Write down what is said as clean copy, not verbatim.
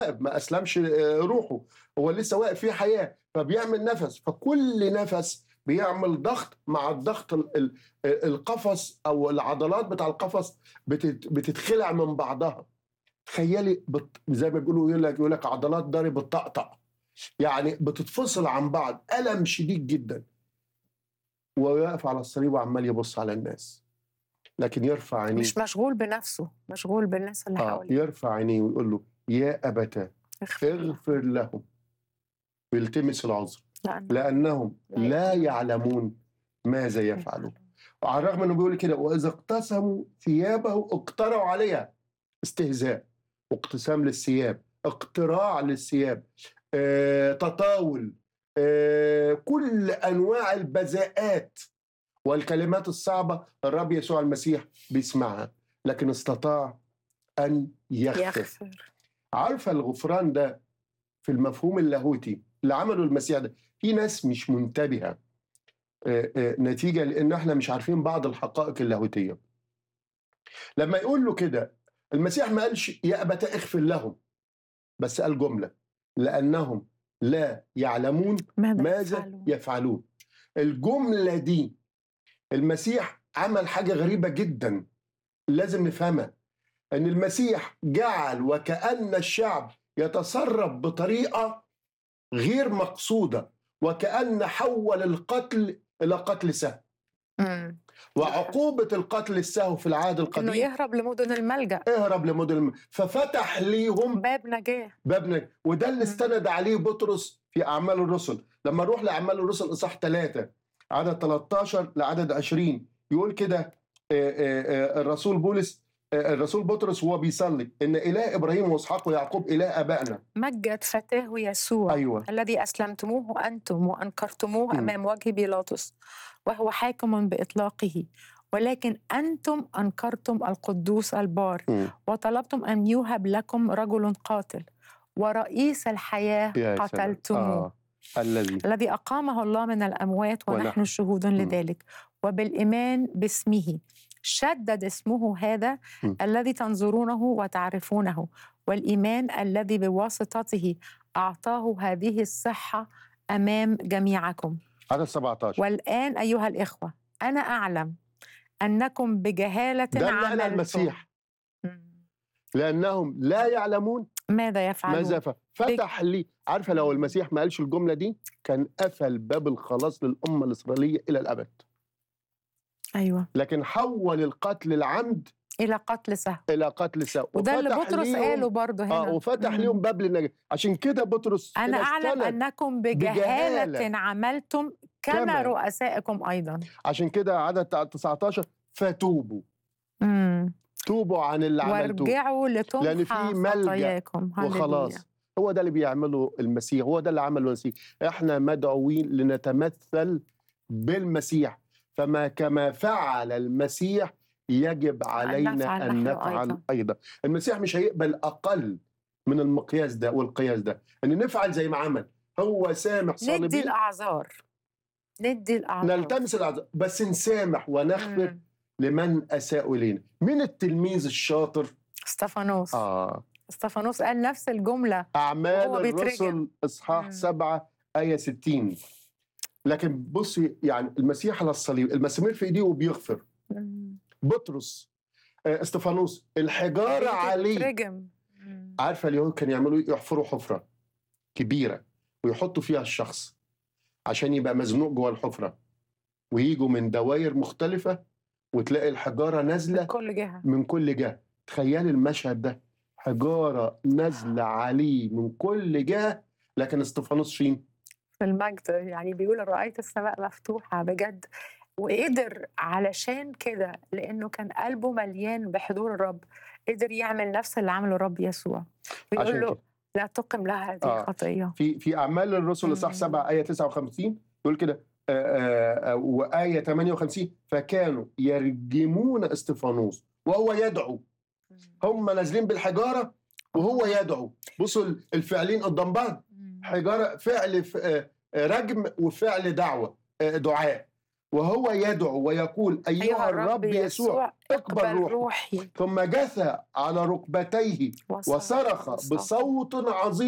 ما أسلمش روحه، هو لسه واقف فيه حياة، فبيعمل نَفَس، فكل نَفَس بيعمل ضغط، مع الضغط القفص أو العضلات بتاع القفص بتتخلع من بعضها. تخيّلي زي ما بيقولوا يقول لك عضلات ضهري بتطقطق، يعني بتتفصل عن بعض، ألم شديد جدًا، وهو واقف على الصليب وعمّال يبُص على الناس، لكن يرفع عينيه مش مشغول بنفسه، مشغول بالناس اللي حواليه. يرفع عينيه ويقول له: "يا أبتاه اغفر له اغفر لهم." ويلتمس العذر، لأنهم لأنهم لا لا يعلمون يعلمون ماذا كيف يفعلون. يفعلون. وعلى الرغم إنه بيقول كده: "وإذا اقتسموا ثيابه اقترعوا عليها." استهزاء واقتسام للثياب، اقتراع للثياب، تطاول، كل أنواع البذاءات والكلمات الصعبة الرب يسوع المسيح بيسمعها، لكن استطاع أن يغفر. يغفر. عارفة الغفران ده في المفهوم اللاهوتي اللي عمله المسيح ده، في ناس مش منتبهة نتيجة لإن إحنا مش عارفين بعض الحقائق اللاهوتية. لمّا يقول له كده، المسيح ما قالش يا أبتاه اغفر لهم، بس قال جملة: لأنهم لا يعلمون ماذا ماذا يفعلون؟ يفعلون. الجملة دي المسيح عمل حاجة غريبة جدًا لازم نفهمها، إن المسيح جعل وكأن الشعب يتصرف بطريقة غير مقصودة، وكأن حوّل القتل إلى قتل سهو. إمم. وعقوبة القتل السهو في العهد إنه القديم يهرب لمدن الملجأ، اهرب لمدن ففتح ليهم باب نجاة. باب وده اللي إمم. استند عليه بطرس في أعمال الرسل. لما نروح لأعمال الرسل إصحاح 3 عدد 13 لعدد 20 يقول كده الرسول بطرس وهو بيصلي: إن إله إبراهيم وإسحاق ويعقوب إله آبائنا. مجد فتاه يسوع أيوه. الذي أسلمتموه أنتم وأنكرتموه مم. أمام وجه بيلاطس وهو حاكم بإطلاقه، ولكن أنتم أنكرتم القدوس البار مم. وطلبتم أن يوهب لكم رجل قاتل ورئيس الحياة يا سلام. قتلتموه، الذي أقامه الله من الأموات ونحن شهود لذلك، وبالإيمان باسمه شدد اسمه هذا الذي تنظرونه وتعرفونه، والإيمان الذي بواسطته أعطاه هذه الصحة أمام جميعكم. عدد 17 والآن أيها الإخوة أنا أعلم أنكم بجهالة ده اللي قالها عملتم. المسيح، لأنهم لا يعلمون ماذا يفعلون. فتح لي. عارفة لو المسيح ما قالش الجملة دي كان قفل باب الخلاص للأمة الإسرائيلية إلى الأبد. أيوة. لكن حول القتل العمد إلى قتل سهو. وده اللي بطرس قاله برضه هنا. وفتح ليهم باب للنجاة. عشان كده بطرس أنا أعلم أنكم بجهالة عملتم كما رؤسائكم أيضا. عشان كده عدد 19 فتوبوا. توبوا عن اللي عملتوه وارجعوا لتمحى خطاياكم وخلاص. هو ده اللي بيعمله المسيح، هو ده اللي عمله المسيح. احنا مدعوين لنتمثل بالمسيح، كما فعل المسيح يجب علينا أن نفعل أيضا. المسيح مش هيقبل أقل من المقياس ده والقياس ده، أن نفعل زي ما عمل. هو سامح صليبين، ندي الأعذار نلتمس الأعذار، بس نسامح ونغفر لمن أساءوا إلينا. مين التلميذ الشاطر؟ استفانوس. استفانوس قال نفس الجملة. أعمال الرسل إصحاح 7 آية 60. لكن بصي، يعني المسيح على الصليب المسامير في إيديه وبيغفر. بطرس، استفانوس الحجارة عليه. عارفة اليهود كانوا يعملوا يحفروا حفرة كبيرة ويحطوا فيها الشخص عشان يبقى مزنوق جوه الحفرة، ويجوا من دوائر مختلفة وتلاقي الحجارة نازلة من كل جهة. تخيل المشهد ده، حجارة نازلة عليه من كل جهة، لكن استفانوس فين؟ في المجد. يعني بيقول رأيت السماء مفتوحة بجد، وقدر علشان كده لأنه كان قلبه مليان بحضور الرب قدر يعمل نفس اللي عمله الرب يسوع. بيقول له لا تقم لها هذه الخطية. في أعمال الرسل إصحاح 7 آية 59 يقول كده وآية 58 فكانوا يرجمون استفانوس وهو يدعو. هم نازلين بالحجارة وهو يدعو. بصوا الفعلين قدام بعض، حجارة فعل رجم وفعل دعوة دعاء. وهو يدعو ويقول أيها الرب يسوع اقبل روحي. ثم جثى على ركبتيه وصرخ بصوت عظيم